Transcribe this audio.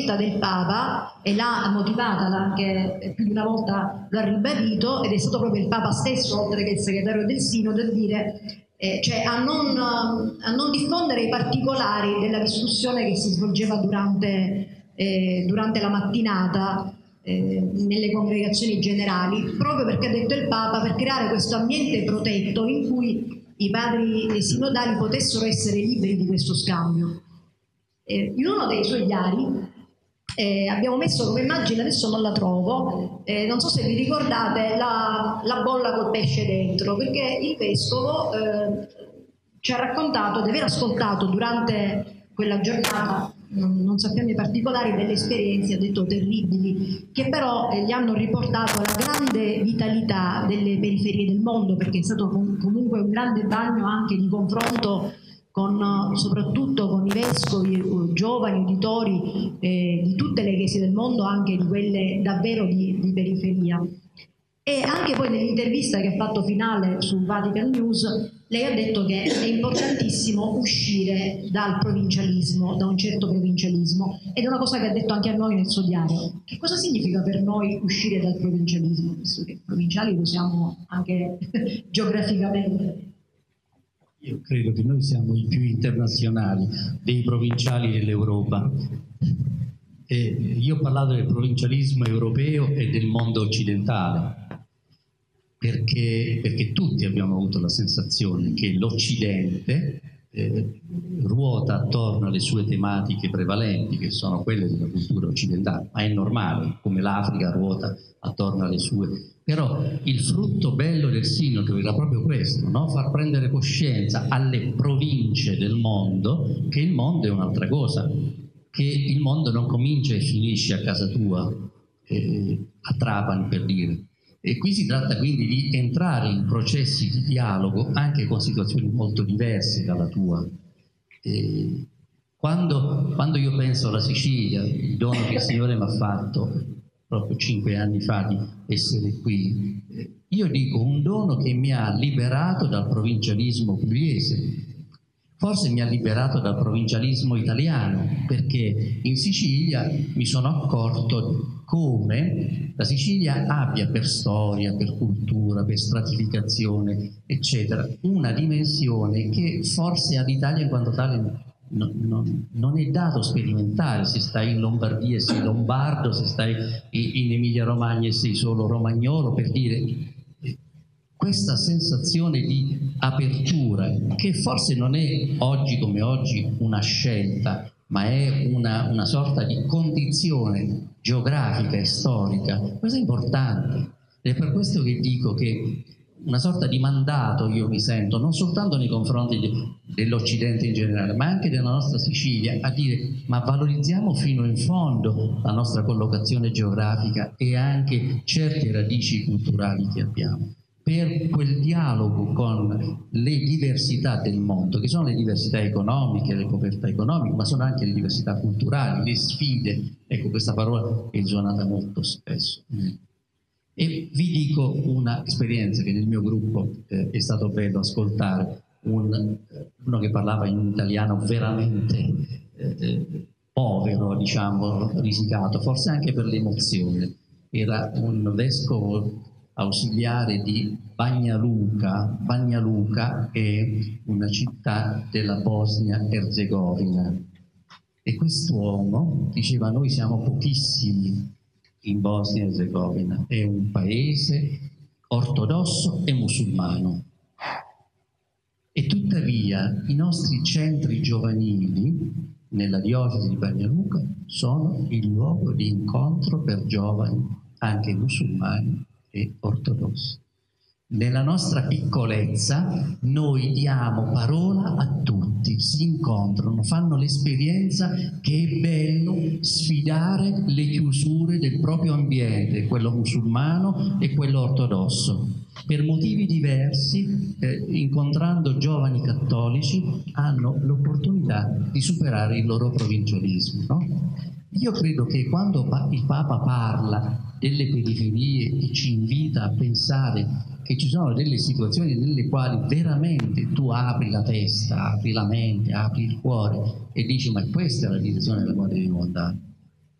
scelta del Papa, e l'ha motivata anche più di una volta, l'ha ribadito, ed è stato proprio il Papa stesso, oltre che il segretario del Sinodo, a dire cioè a non diffondere i particolari della discussione che si svolgeva durante la mattinata nelle congregazioni generali, proprio perché ha detto il Papa, per creare questo ambiente protetto in cui i padri sinodali potessero essere liberi di questo scambio. In uno dei suoi diari abbiamo messo come immagine, adesso non la trovo, non so se vi ricordate la bolla col pesce dentro, perché il vescovo ci ha raccontato di aver ascoltato durante quella giornata, non sappiamo i particolari, delle esperienze, ha detto terribili, che però gli hanno riportato la grande vitalità delle periferie del mondo, perché è stato comunque un grande bagno anche di confronto soprattutto con i vescovi, giovani uditori di tutte le chiese del mondo, anche di quelle davvero di periferia. E anche poi nell'intervista che ha fatto finale su Vatican News, lei ha detto che è importantissimo uscire dal provincialismo, da un certo provincialismo, ed è una cosa che ha detto anche a noi nel suo diario. Che cosa significa per noi uscire dal provincialismo, visto che provinciali lo siamo anche geograficamente? Io credo che noi siamo i più internazionali dei provinciali dell'Europa. Io ho parlato del provincialismo europeo e del mondo occidentale, perché tutti abbiamo avuto la sensazione che l'Occidente ruota attorno alle sue tematiche prevalenti, che sono quelle della cultura occidentale, ma è normale, come l'Africa ruota attorno alle sue. Però il frutto bello del Sinodo era proprio questo, no? Far prendere coscienza alle province del mondo che il mondo è un'altra cosa, che il mondo non comincia e finisce a casa tua, a Trapani per dire. E qui si tratta quindi di entrare in processi di dialogo anche con situazioni molto diverse dalla tua. Quando io penso alla Sicilia, il dono che il Signore mi ha fatto proprio 5 anni fa di essere qui, io dico un dono che mi ha liberato dal provincialismo pugliese, forse mi ha liberato dal provincialismo italiano, perché in Sicilia mi sono accorto come la Sicilia abbia per storia, per cultura, per stratificazione, eccetera, una dimensione che forse all'Italia in quanto tale non è dato sperimentare. Se stai in Lombardia sei lombardo, se stai in Emilia Romagna sei solo romagnolo, per dire. Questa sensazione di apertura, che forse non è oggi come oggi una scelta, ma è una sorta di condizione geografica e storica, questo è importante. Ed è per questo che dico che una sorta di mandato io mi sento, non soltanto nei confronti dell'Occidente in generale, ma anche della nostra Sicilia, a dire: ma valorizziamo fino in fondo la nostra collocazione geografica e anche certe radici culturali che abbiamo, per quel dialogo con le diversità del mondo, che sono le diversità economiche, le povertà economiche, ma sono anche le diversità culturali, le sfide. Ecco, questa parola è suonata molto spesso. E vi dico una esperienza che nel mio gruppo è stato bello ascoltare, uno che parlava in un italiano veramente povero, diciamo, risicato, forse anche per l'emozione. Era un vescovo ausiliare di Banja Luka è una città della Bosnia-Erzegovina, e quest'uomo diceva: noi siamo pochissimi in Bosnia-Erzegovina, è un paese ortodosso e musulmano, e tuttavia i nostri centri giovanili nella diocesi di Banja Luka sono il luogo di incontro per giovani anche musulmani e ortodossi. Nella nostra piccolezza noi diamo parola a tutti, si incontrano, fanno l'esperienza che è bello sfidare le chiusure del proprio ambiente, quello musulmano e quello ortodosso. Per motivi diversi, incontrando giovani cattolici, hanno l'opportunità di superare il loro provincialismo, no? Io credo che quando il Papa parla delle periferie e ci invita a pensare che ci sono delle situazioni nelle quali veramente tu apri la testa, apri la mente, apri il cuore e dici: ma questa è la direzione nella quale dobbiamo andare.